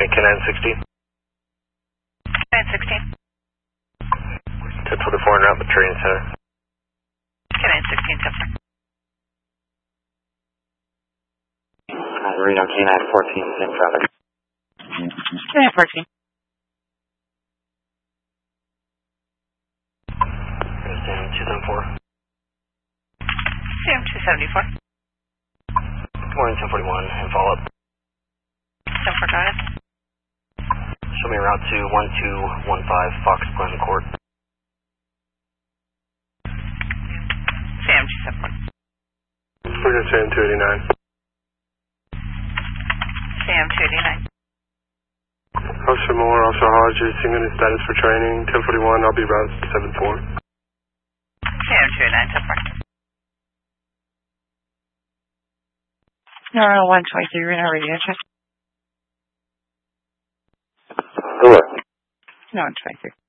Canine 16. Canine 16. 1044 en route to training center. Canine 16, September. Reno Canine 14, same traffic. Canine 14. Sam 274. Sam 274. Good morning, 1041, and follow up. 10-4, go ahead. Show me a route to 1215 Fox Glen Court. Sam 274. We're going to Sam 289. Sam 289. Officer Moore, Officer Hodges, single in status for training, 1041, I'll be route 74. Sam 289, 10-4. 123, Reno radio check. Hello. No, 123.